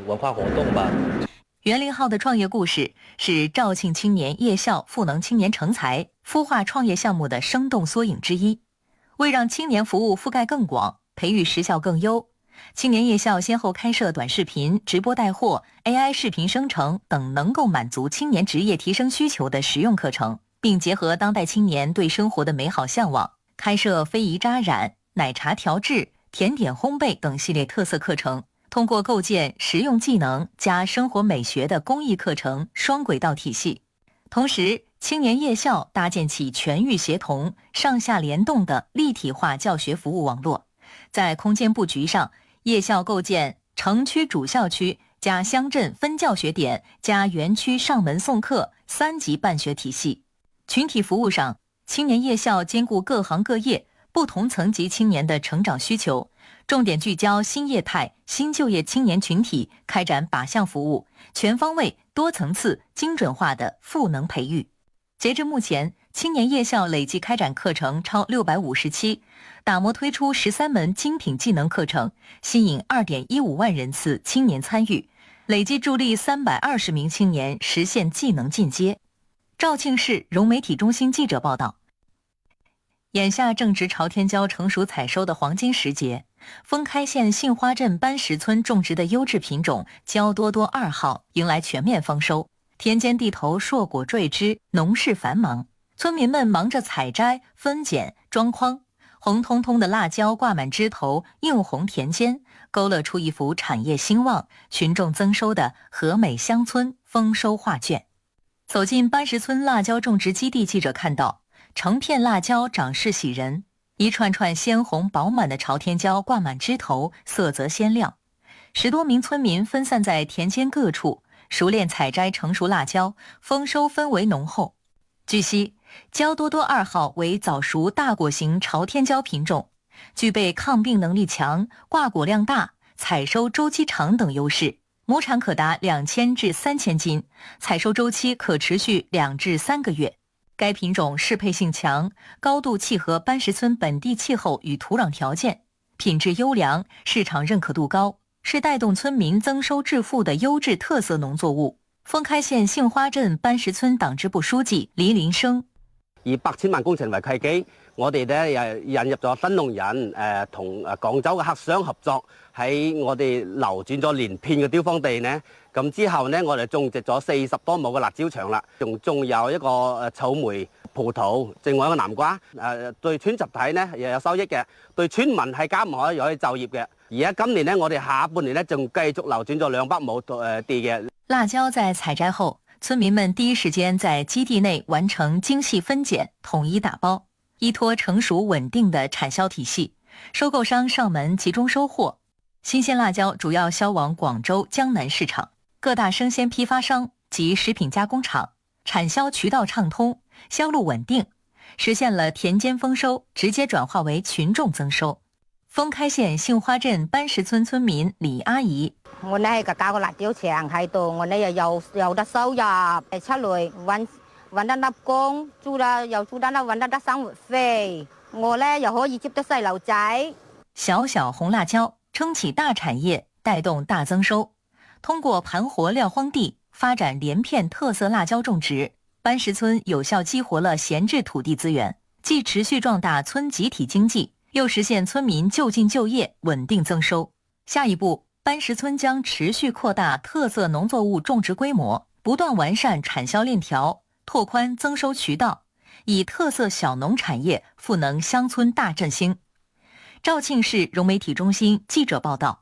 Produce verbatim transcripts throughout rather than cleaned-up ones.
文化活动吧。 园林号的创业故事是肇庆青年夜校赋能青年成才、孵化创业项目的生动缩影之一。为让青年服务覆盖更广，培育实效更优，青年夜校先后开设短视频、直播带货、A I 视频生成等能够满足青年职业提升需求的实用课程，并结合当代青年对生活的美好向往，开设非遗扎染、奶茶调制、甜点烘焙等系列特色课程，通过构建实用技能加生活美学的公益课程双轨道体系。同时，青年夜校搭建起全域协同、上下联动的立体化教学服务网络。在空间布局上，夜校构建城区主校区加乡镇分教学点加园区上门送课三级办学体系。群体服务上，青年夜校兼顾各行各业、不同层级青年的成长需求，重点聚焦新业态、新就业青年群体，开展靶向服务，全方位、多层次、精准化的赋能培育。截至目前，青年夜校累计开展课程超六百五十期，打磨推出十三门精品技能课程，吸引二点一五万人次青年参与，累计助力三百二十名青年实现技能进阶。肇庆市融媒体中心记者报道。眼下正值朝天椒成熟采收的黄金时节，封开县杏花镇班石村种植的优质品种椒多多二号迎来全面丰收，田间地头硕果缀枝，农事繁忙，村民们忙着采摘、分拣、装筐，红彤彤的辣椒挂满枝头，映红田间，勾勒出一幅产业兴旺、群众增收的和美乡村丰收画卷。走进班石村辣椒种植基地，记者看到成片辣椒长势喜人，一串串鲜红饱满的朝天椒挂满枝头，色泽鲜亮。十多名村民分散在田间各处，熟练采摘成熟辣椒，丰收氛围浓厚。据悉，椒多多二号为早熟大果型朝天椒品种，具备抗病能力强、挂果量大、采收周期长等优势，亩产可达两千至三千斤，采收周期可持续两至三个月。该品种适配性强，高度契合班石村本地气候与土壤条件，品质优良，市场认可度高，是带动村民增收致富的优质特色農作物。封開縣杏花鎮班石村黨支部書記李林生： 以百千萬工程為契機，我哋咧又引入咗新農人，誒同誒廣州嘅黑商合作，喺我哋流轉咗連片嘅雕荒地呢。咁之後呢，我哋種植咗四十多畝嘅辣椒場啦，仲仲有一個誒草莓、葡萄，另外一個南瓜。誒對村集體呢又有收益嘅，對村民係加埋又可以就業嘅。而家今年呢，我哋下半年呢仲繼續流轉咗兩百畝誒地嘅。 辣椒在採摘後，村民們第一時間在基地內完成精細分揀，統一打包，依託成熟穩定的產銷體系，收購商上門集中收貨。新鮮辣椒主要銷往廣州、江南市場，各大生鮮批發商及食品加工廠，產銷渠道暢通，銷路穩定，實現了田間豐收直接轉化為群眾增收。封開縣杏花鎮班石村村民李阿姨： 我呢係搞個辣椒場喺度，我呢又有有得收入，出嚟揾揾得粒工，租得又租得啦，揾得得生活費，我呢又可以接得細路仔。 小小紅辣椒撐起大產業，帶動大增收。通過盤活撂荒地，發展連片特色辣椒種植，班石村有效激活了閒置土地資源，既持續壯大村集體經濟，又實現村民就近就業、穩定增收。下一步，班石村將持續擴大特色農作物種植規模，不斷完善產銷鏈條，拓寬增收渠道，以特色小農產業賦能鄉村大振興。肇慶市融媒體中心記者報道。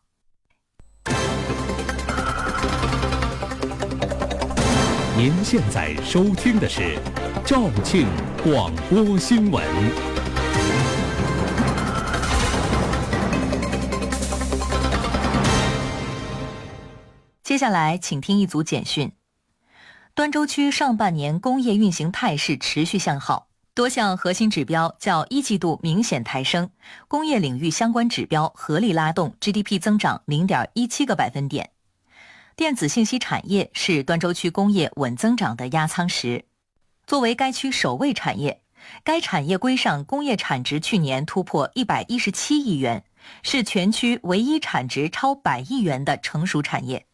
您現在收聽的是肇慶廣播新聞。 接下來，請聽一組簡訊。端州區上半年工業運行態勢持續向好，多項核心指標較一季度明顯抬升，工業領域相關指標合力拉動 G D P 增長 零點一七 個百分點。電子信息產業是端州區工業穩增長的壓艙石。作為該區首位產業，該產業規上工業產值去年突破一百一十七億元，是全區唯一產值超百億元的成熟產業。